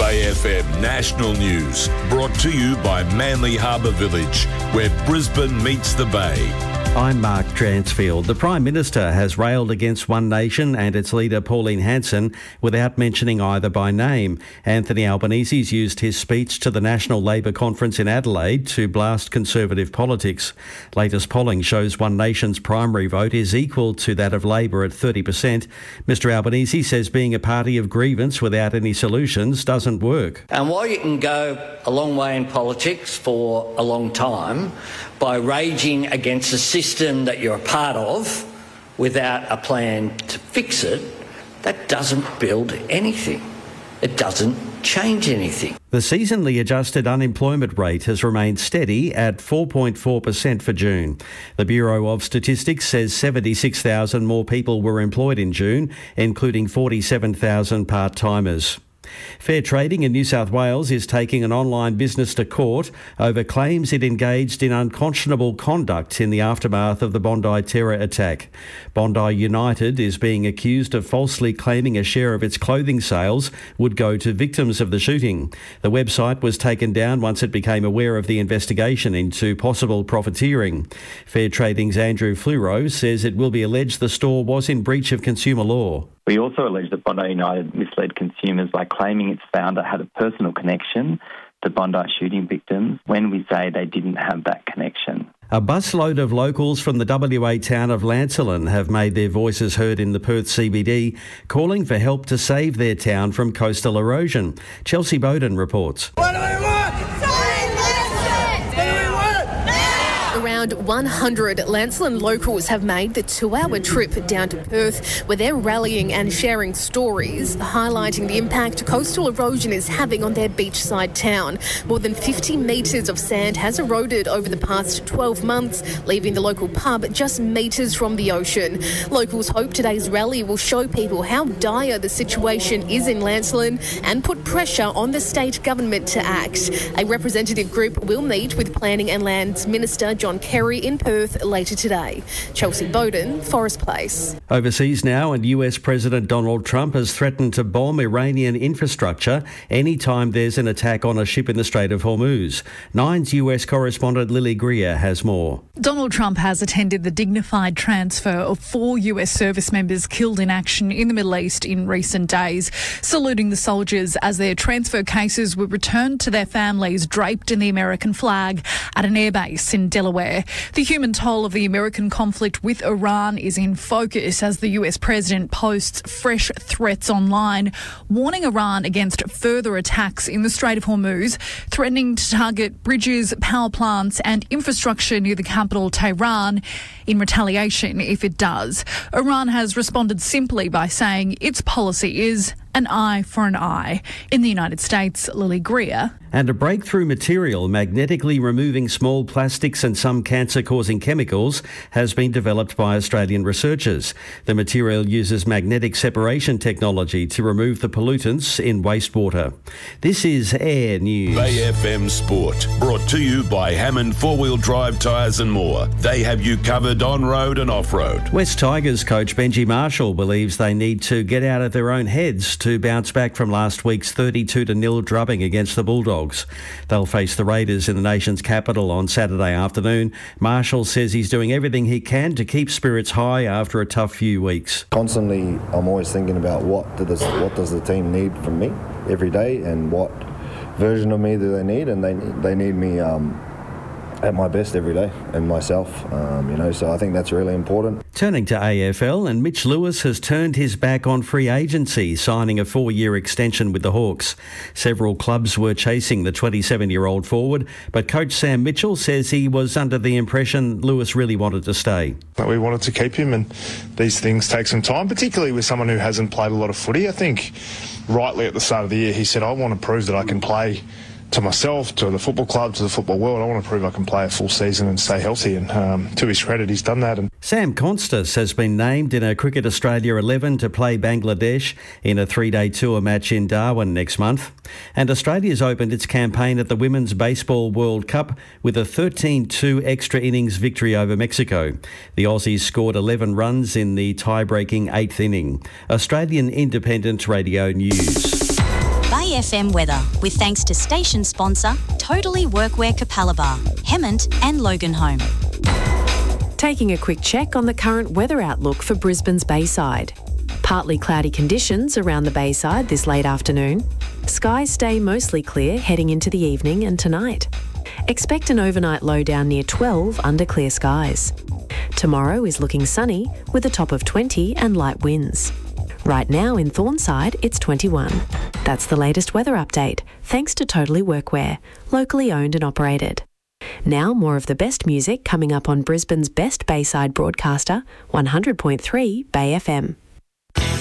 Bay FM National News, brought to you by Manly Harbour Village, where Brisbane meets the Bay. I'm Mark Dransfield. The Prime Minister has railed against One Nation and its leader Pauline Hanson without mentioning either by name. Anthony Albanese's used his speech to the National Labor Conference in Adelaide to blast Conservative politics. Latest polling shows One Nation's primary vote is equal to that of Labor at 30%. Mr Albanese says being a party of grievance without any solutions doesn't work. And while you can go a long way in politics for a long time by raging against a system that you're a part of without a plan to fix it, that doesn't build anything. It doesn't change anything. The seasonally adjusted unemployment rate has remained steady at 4.4% for June. The Bureau of Statistics says 76,000 more people were employed in June, including 47,000 part-timers. Fair Trading in New South Wales is taking an online business to court over claims it engaged in unconscionable conduct in the aftermath of the Bondi terror attack. Bondi United is being accused of falsely claiming a share of its clothing sales would go to victims of the shooting. The website was taken down once it became aware of the investigation into possible profiteering. Fair Trading's Andrew Fluro says it will be alleged the store was in breach of consumer law. We also allege that Bondi United misled consumers by claiming its founder had a personal connection to Bondi shooting victims when we say they didn't have that connection. A busload of locals from the WA town of Lancelin have made their voices heard in the Perth CBD, calling for help to save their town from coastal erosion. Chelsea Bowden reports. What do we want? Around 100 Lancelin locals have made the 2-hour trip down to Perth, where they're rallying and sharing stories, highlighting the impact coastal erosion is having on their beachside town. More than 50 metres of sand has eroded over the past 12 months, leaving the local pub just metres from the ocean. Locals hope today's rally will show people how dire the situation is in Lancelin and put pressure on the state government to act. A representative group will meet with Planning and Lands Minister John Kerry in Perth later today. Chelsea Bowden, Forest Place. Overseas now, and US President Donald Trump has threatened to bomb Iranian infrastructure anytime there's an attack on a ship in the Strait of Hormuz. Nine's US correspondent Lily Greer has more. Donald Trump has attended the dignified transfer of 4 US service members killed in action in the Middle East in recent days, saluting the soldiers as their transfer cases were returned to their families draped in the American flag at an airbase in Delaware. The human toll of the American conflict with Iran is in focus as the US president posts fresh threats online, warning Iran against further attacks in the Strait of Hormuz, threatening to target bridges, power plants and infrastructure near the capital, Tehran, in retaliation if it does. Iran has responded simply by saying its policy is an eye for an eye. In the United States, Lily Greer. And a breakthrough material magnetically removing small plastics and some cancer-causing chemicals has been developed by Australian researchers. The material uses magnetic separation technology to remove the pollutants in wastewater. This is Air News. Bay FM Sport, brought to you by Hammond 4-Wheel Drive Tyres and more. They have you covered on-road and off-road. West Tigers coach Benji Marshall believes they need to get out of their own heads to bounce back from last week's 32-0 drubbing against the Bulldogs. They'll face the Raiders in the nation's capital on Saturday afternoon. Marshall says he's doing everything he can to keep spirits high after a tough few weeks. Constantly, I'm always thinking about what does the team need from me every day, and what version of me do they need, and they need me at my best every day, and myself, so I think that's really important. Turning to AFL, and Mitch Lewis has turned his back on free agency, signing a 4-year extension with the Hawks. Several clubs were chasing the 27-year-old forward, but coach Sam Mitchell says he was under the impression Lewis really wanted to stay. We wanted to keep him, and these things take some time, particularly with someone who hasn't played a lot of footy. I think rightly at the start of the year he said, I want to prove that I can play to myself, to the football club, to the football world. I want to prove I can play a full season and stay healthy, and to his credit, he's done that. Sam Constas has been named in a Cricket Australia 11 to play Bangladesh in a 3-day tour match in Darwin next month. And Australia's opened its campaign at the Women's Baseball World Cup with a 13-2 extra innings victory over Mexico. The Aussies scored 11 runs in the tie-breaking 8th inning. Australian Independent Radio News. Bay Bay FM weather with thanks to station sponsor Totally Workwear Capalaba, Hemmant and Loganholme. Taking a quick check on the current weather outlook for Brisbane's Bayside. Partly cloudy conditions around the Bayside this late afternoon. Skies stay mostly clear heading into the evening and tonight. Expect an overnight low down near 12 under clear skies. Tomorrow is looking sunny with a top of 20 and light winds. Right now in Thornside, it's 21. That's the latest weather update, thanks to Totally Workwear, locally owned and operated. Now more of the best music coming up on Brisbane's best Bayside broadcaster, 100.3 Bay FM.